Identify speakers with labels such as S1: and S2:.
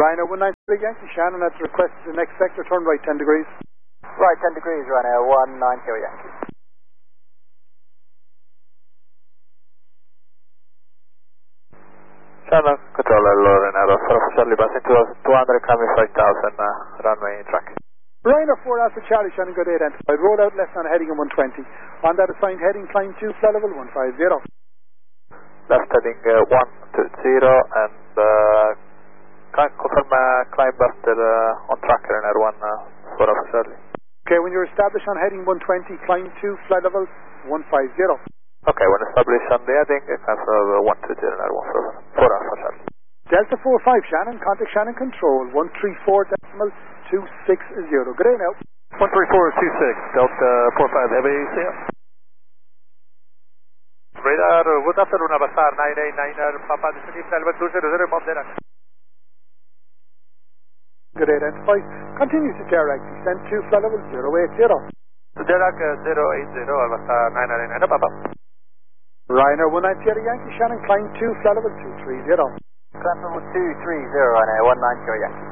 S1: Ryanair 190 Yankee, Shannon at the request of the next sector, turn right 10 degrees.
S2: Right 10 degrees, Ryanair 190 Yankee.
S3: Shannon, controller Ryanair, for Charlie passing to us, 200 coming 5000, runway track.
S1: Ryanair 4 Alpha Charlie, Shannon, good day, identified. Roll out left on heading on 120. On that assigned heading, climb 2, flight level 150.
S3: Left heading 120 and confirm climb after on track Ryanair 1 for Alpha Charlie.
S1: Okay, when you're established on heading 120, climb 2, flight level 150.
S3: Okay, when established on the heading, cancel 120 Ryanair 1 for Alpha Charlie.
S1: Delta 45 Shannon, contact Shannon Control 134.260. Good day now.
S4: 134.26, Delta 45 Heavy, see ya.
S3: Radar, good afternoon, Avatar 989er, Papa, this is Delta 200, Bob Derek.
S1: Good day, identified. Continue to direct, descend to flight level 080.
S3: Derek 080, Avatar 999er, Papa.
S1: Ryanair 190 Yankee, Shannon, climb 2, flight level 230.
S2: Climb level 230, Ryanair 190 Yankee.